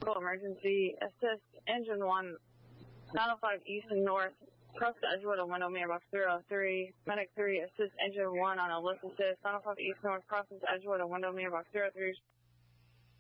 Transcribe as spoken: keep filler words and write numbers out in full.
vehicle emergency assist, engine one, nine oh five east and north, cross to Edgewood on window mirror box three oh three, medic three, assist engine one on a lift assist, nine oh five east north, crosses Edgewood on window mirror box zero three.